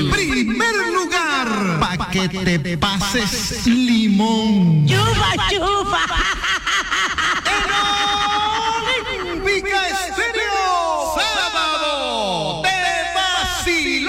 primer lugar, pa' que te pases limón. ¡Chupa, chupa! Olímpica Estéreo, sábado de vacilón.